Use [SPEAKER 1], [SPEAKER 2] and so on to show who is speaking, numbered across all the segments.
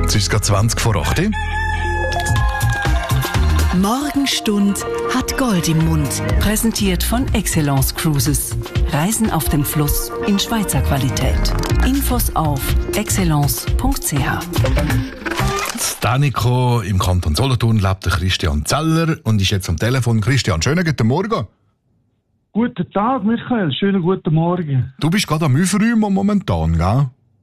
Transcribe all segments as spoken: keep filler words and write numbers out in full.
[SPEAKER 1] Jetzt ist es gerade zwanzig vor acht.
[SPEAKER 2] Morgenstund hat Gold im Mund. Präsentiert von Excellence Cruises. Reisen auf dem Fluss in Schweizer Qualität. Infos auf excellence punkt c h.
[SPEAKER 1] In Danico im Kanton Solothurn lebt der Christian Zeller und ist jetzt am Telefon. Christian, schönen guten Morgen.
[SPEAKER 3] Guten Tag, Michael. Schönen guten Morgen.
[SPEAKER 1] Du bist gerade am Aufräumen momentan, gell?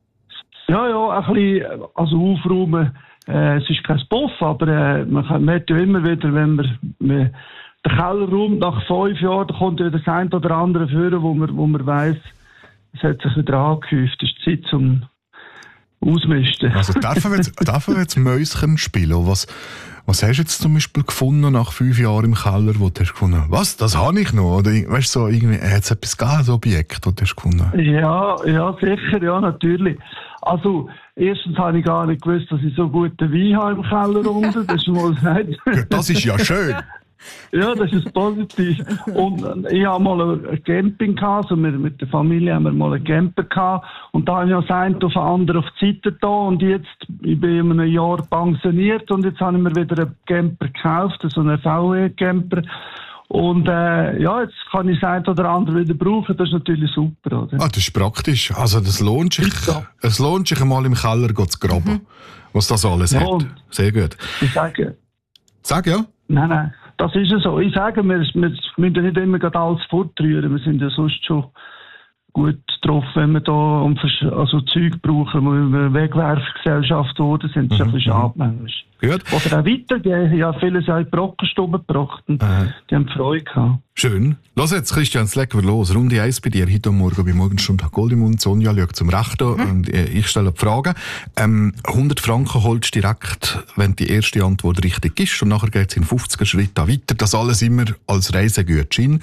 [SPEAKER 3] Ja, ja, ein bisschen, also aufräumen. Äh, es ist kein Puff, aber äh, man kann merkt ja immer wieder, wenn man, man den Keller räumt, nach fünf Jahren, da kommt ja das ein oder andere führen, wo man, wo man weiss, es hat sich wieder angehäuft. Es ist Zeit zum Ausmisten.
[SPEAKER 1] Also dürfen wir jetzt, dürfen wir jetzt Mäuschen spielen? Was, was hast du jetzt zum Beispiel gefunden nach fünf Jahren im Keller, wo du hast gefunden, was, das habe ich noch? Oder weißt du, so irgendwie, hat es etwas gegeben, ein Objekt, das du hast gefunden?
[SPEAKER 3] Ja, ja, sicher, ja, natürlich. Also, erstens habe ich gar nicht gewusst, dass ich so guten Wein habe im Keller unten. Das ist mal
[SPEAKER 1] ja, das ist ja schön.
[SPEAKER 3] Ja, das ist positiv. Und ich habe mal ein Camping gehabt, also mit der Familie haben wir mal einen Camper gehabt. Und da habe ich ja das eine auf andere auf die Seite da. Und jetzt, ich bin in einem Jahr pensioniert und jetzt habe ich mir wieder einen Camper gekauft, so einen V W-Camper. Und äh, ja, jetzt kann ich das eine oder andere wieder brauchen, das ist natürlich super, oder?
[SPEAKER 1] Ah, das ist praktisch. Also das lohnt sich, es lohnt sich einmal im Keller zu graben, mhm. was das alles ja, hat. Sehr gut.
[SPEAKER 3] Ich sage...
[SPEAKER 1] Sag ja?
[SPEAKER 3] Nein, nein, das ist ja so. Ich sage, wir, wir müssen nicht immer gerade alles fortrühren, wir sind ja sonst schon gut drauf, wenn wir da um also Zeug brauchen, wo wir Wegwerfgesellschaft wurden, sind es mhm. ein bisschen schade manchmal.
[SPEAKER 1] Gut.
[SPEAKER 3] Oder auch weitergehen. Ja, viele haben in die Brockenstube gebracht und äh. die haben Freude gehabt.
[SPEAKER 1] Schön. Lass jetzt, Christian, es legen wir los. Runde eins bei dir heute Morgen bei Morgenstund hat Gold im Mund. Sonja schaut zum Rechten mhm. und ich stelle die Frage. Ähm, hundert Franken holst du direkt, wenn die erste Antwort richtig ist und nachher geht es in fünfziger Schritte weiter. Das alles immer als Reisegutschein.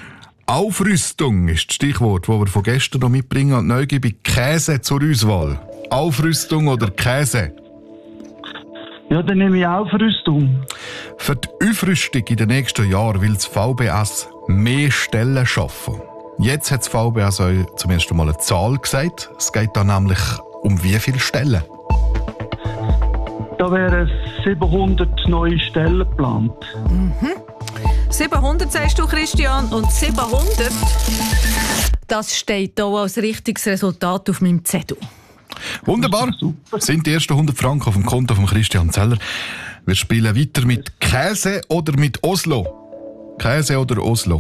[SPEAKER 1] Aufrüstung ist das Stichwort, das wir von gestern noch mitbringen. Und neu gebe ich Käse zur Auswahl. Aufrüstung oder Käse?
[SPEAKER 3] Ja, dann nehme ich Aufrüstung.
[SPEAKER 1] Für die Aufrüstung in den nächsten Jahren will das V B S mehr Stellen schaffen. Jetzt hat das V B S euch zum ersten Mal eine Zahl gesagt. Es geht da nämlich um wie viele Stellen?
[SPEAKER 3] Da wären siebenhundert neue Stellen geplant.
[SPEAKER 4] Mhm. siebenhundert sagst du, Christian, und siebenhundert, das steht hier als richtiges Resultat auf meinem Zettel.
[SPEAKER 1] Wunderbar. Sind die ersten hundert Franken auf dem Konto von Christian Zeller. Wir spielen weiter mit Käse oder mit Oslo? Käse oder Oslo?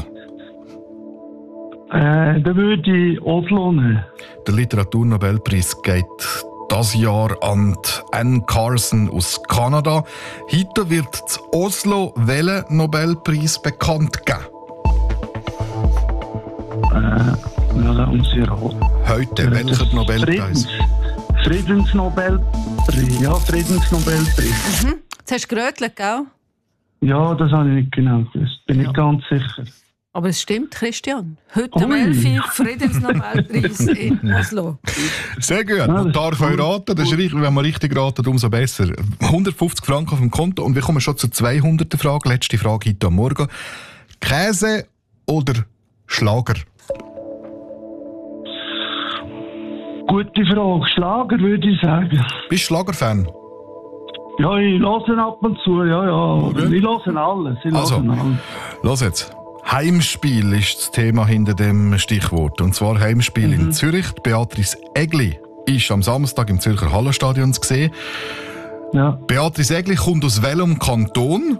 [SPEAKER 3] Äh, dann würde ich Oslo nehmen.
[SPEAKER 1] Der Literaturnobelpreis geht das Jahr an Anne Carson aus Kanada. Heute wird in Oslo welchen Nobelpreis bekannt geben?
[SPEAKER 3] Äh, ja, da muss ich raten.
[SPEAKER 1] Heute, welcher Nobelpreis?
[SPEAKER 3] Friedensnobelpreis. Ja, Friedensnobelpreis.
[SPEAKER 4] Mhm. Jetzt hast du gerötelt, gell?
[SPEAKER 3] Ja, das habe ich nicht genau gewusst. Bin ja. nicht ganz sicher.
[SPEAKER 4] Aber es stimmt, Christian. Heute am elf Friedensnobelpreis in Oslo.
[SPEAKER 1] Sehr gut. Ja, und darf euch raten, das ist richtig, wenn man richtig ratet, umso besser. hundertfünfzig Franken auf dem Konto. Und wir kommen schon zur zweihunderten Frage. Letzte Frage heute am Morgen. Käse oder Schlager?
[SPEAKER 3] Gute Frage. Schlager würde ich sagen.
[SPEAKER 1] Bist du Schlagerfan?
[SPEAKER 3] Ja, ich höre ab und zu. Ja, ja. Okay. Ich höre alles. Ich
[SPEAKER 1] also,
[SPEAKER 3] alles.
[SPEAKER 1] Los jetzt. Heimspiel ist das Thema hinter dem Stichwort. Und zwar Heimspiel mhm. in Zürich. Beatrice Egli ist am Samstag im Zürcher Hallenstadion zu sehen.
[SPEAKER 3] Ja.
[SPEAKER 1] Beatrice Egli kommt aus welchem Kanton?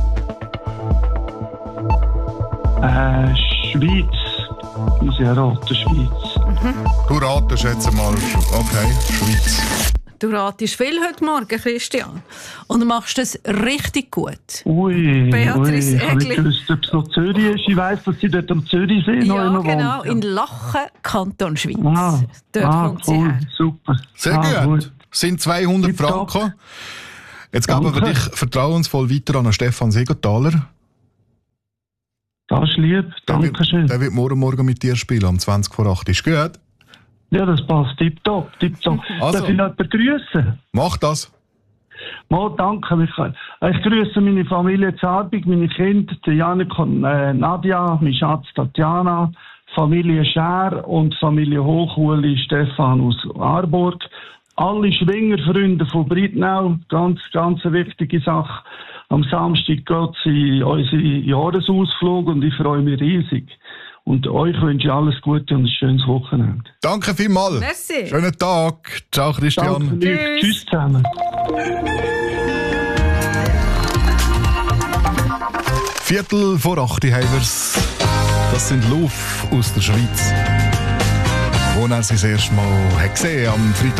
[SPEAKER 3] Äh, Schweiz. Muss ich raten, Schweiz.
[SPEAKER 1] Mhm. Du ratest jetzt mal. Okay, Schweiz.
[SPEAKER 4] Du ratest viel heute Morgen, Christian. Und du machst es richtig gut.
[SPEAKER 3] Ui,
[SPEAKER 4] Beatrice
[SPEAKER 3] ui. Ich habe nicht
[SPEAKER 4] Egli.
[SPEAKER 3] gewusst, ob es noch Zürich ist. Ich weiss, dass sie dort am Zürichsee noch
[SPEAKER 4] Ja,
[SPEAKER 3] immer
[SPEAKER 4] genau,
[SPEAKER 3] wohnt.
[SPEAKER 4] in Lachen, Kanton Schweiz.
[SPEAKER 3] Ah,
[SPEAKER 4] Dort
[SPEAKER 3] ah,
[SPEAKER 4] kommt sie
[SPEAKER 3] cool,
[SPEAKER 4] her.
[SPEAKER 3] super.
[SPEAKER 1] Sehr
[SPEAKER 3] ah,
[SPEAKER 1] gut.
[SPEAKER 3] gut.
[SPEAKER 1] Sind zweihundert
[SPEAKER 3] Tipptopp.
[SPEAKER 1] Franken. Jetzt geben wir dich vertrauensvoll weiter an Stefan Segenthaler.
[SPEAKER 3] Das ist lieb, danke
[SPEAKER 1] der
[SPEAKER 3] schön.
[SPEAKER 1] Wird, der wird morgen Morgen mit dir spielen, um zwanzig vor acht. Ist gut?
[SPEAKER 3] Ja, das passt, tipptopp, tipptopp.
[SPEAKER 1] Also.
[SPEAKER 3] Darf ich noch jemanden grüßen?
[SPEAKER 1] Mach das.
[SPEAKER 3] Mal, danke, Michael. Ich grüße meine Familie Zarbig, meine Kinder, Janik und äh, Nadja, mein Schatz Tatjana, Familie Schär und Familie Hochuli Stefan aus Aarburg. alle Schwingerfreunde von Breitnau, ganz, ganz eine wichtige Sache. Am Samstag geht sie unsere Jahresausflug und ich freue mich riesig. Und euch wünsche ich alles Gute und ein schönes Wochenende.
[SPEAKER 1] Danke vielmals.
[SPEAKER 4] Merci.
[SPEAKER 1] Schönen Tag. Ciao, Christian.
[SPEAKER 3] Danke, lieb.
[SPEAKER 4] Tschüss.
[SPEAKER 3] Tschüss zusammen.
[SPEAKER 1] Viertel vor acht haben wir's. Das sind Luf aus der Schweiz. Wo er sie das erste Mal hat gesehen am Freitag.